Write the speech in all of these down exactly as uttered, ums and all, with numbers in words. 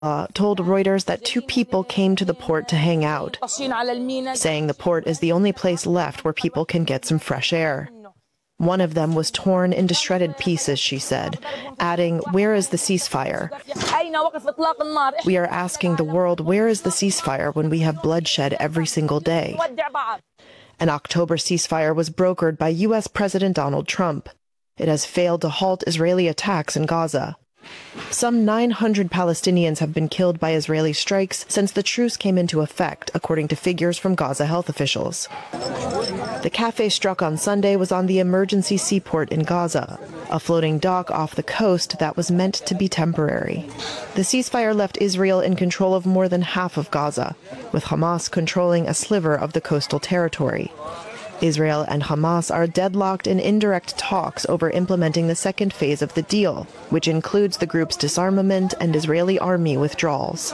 Uh, told Reuters that two people came to the port to hang out, saying the port is the only place left where people can get some fresh air. One of them was torn into shredded pieces, she said, adding, "Where is the ceasefire? We are asking the world, where is the ceasefire when we have bloodshed every single day?" An October ceasefire was brokered by U S President Donald Trump. It has failed to halt Israeli attacks in Gaza. Some nine hundred Palestinians have been killed by Israeli strikes since the truce came into effect, according to figures from Gaza health officials. The cafe struck on Sunday was on the emergency seaport in Gaza, a floating dock off the coast that was meant to be temporary. The ceasefire left Israel in control of more than half of Gaza, with Hamas controlling a sliver of the coastal territory. Israel and Hamas are deadlocked in indirect talks over implementing the second phase of the deal, which includes the group's disarmament and Israeli army withdrawals.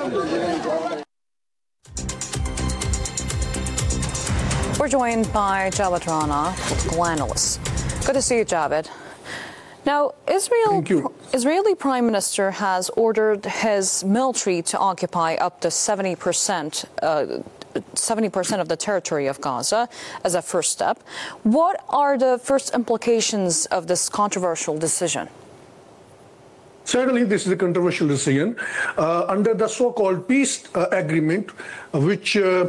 We're joined by Javed Rana, political analyst. Good to see you, Javed. Now, Israel, Israeli Prime Minister has ordered his military to occupy up to seventy percent uh, seventy percent of the territory of Gaza as a first step. What are the first implications of this controversial decision? Certainly, this is a controversial decision. Uh, under the so-called peace uh, agreement, uh, which uh,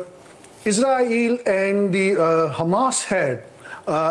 Israel and the uh, Hamas had, uh,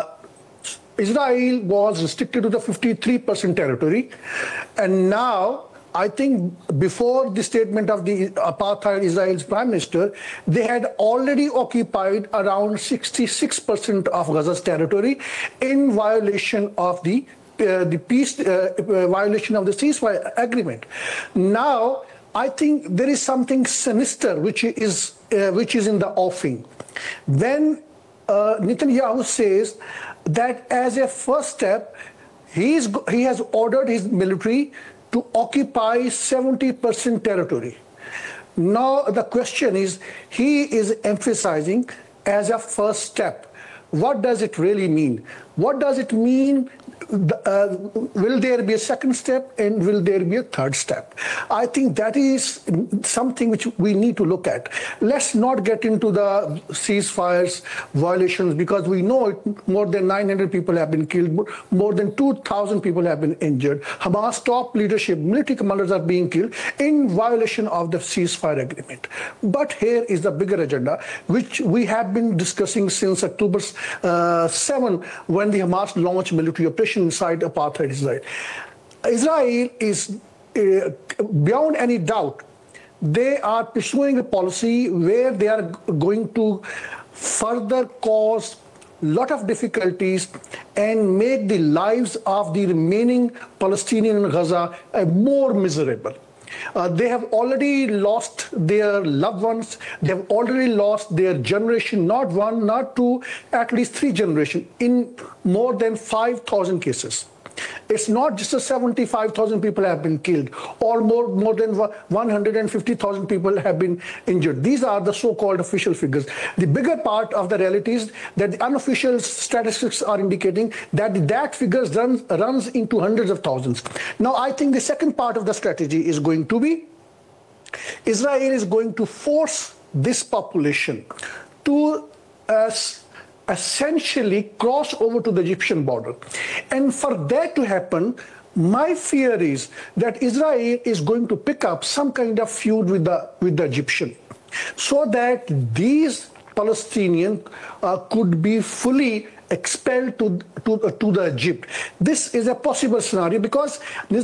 Israel was restricted to the fifty-three percent territory, and now I think before the statement of the apartheid Israel's prime minister, they had already occupied around sixty-six percent of Gaza's territory in violation of the uh, the peace uh, violation of the ceasefire agreement. Now, I think there is something sinister which is uh, which is in the offing. When uh, Netanyahu says that as a first step, he's he has ordered his military to occupy seventy percent territory. Now the question is, he is emphasizing as a first step. What does it really mean? What does it mean? Uh, will there be a second step and will there be a third step? I think that is something which we need to look at. Let's not get into the ceasefires violations, because we know it, more than nine hundred people have been killed, more than two thousand people have been injured. Hamas top leadership, military commanders are being killed in violation of the ceasefire agreement. But here is the bigger agenda, which we have been discussing since October seventh, when the Hamas launched military operation inside apartheid Israel. Israel is, uh, beyond any doubt, they are pursuing a policy where they are going to further cause a lot of difficulties and make the lives of the remaining Palestinians in Gaza uh, more miserable. Uh, they have already lost their loved ones. They have already lost their generation, not one, not two, at least three generations, in more than five thousand cases. It's not just a seventy-five thousand people have been killed, or more, more than one hundred fifty thousand people have been injured. These are the so-called official figures. The bigger part of the reality is that the unofficial statistics are indicating that that figure runs, runs into hundreds of thousands. Now, I think the second part of the strategy is going to be Israel is going to force this population to uh, essentially cross over to the Egyptian border. And for that to happen, my fear is that Israel is going to pick up some kind of feud with the, with the Egyptian, so that these Palestinians uh, could be fully expelled to, to, uh, to the Egypt. This is a possible scenario because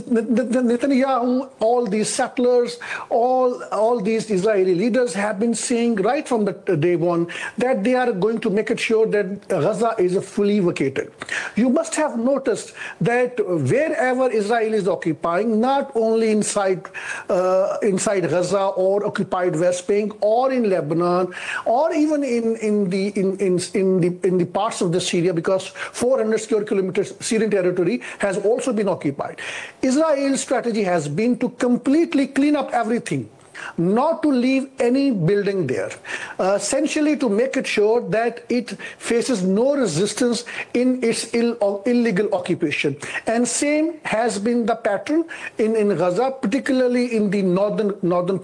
Netanyahu, all these settlers, all, all these Israeli leaders have been saying right from the day one that they are going to make it sure that Gaza is fully vacated. You must have noticed that wherever Israel is occupying, not only inside, uh, inside Gaza or occupied West Bank or in Lebanon or even in, in, the, in, in, in, the, in the parts of the Syria, because four hundred square kilometers Syrian territory has also been occupied. Israel's strategy has been to completely clean up everything. not to leave any building there, uh, essentially to make it sure that it faces no resistance in its Ill, illegal occupation. And same has been the pattern in, in Gaza, particularly in the northern northern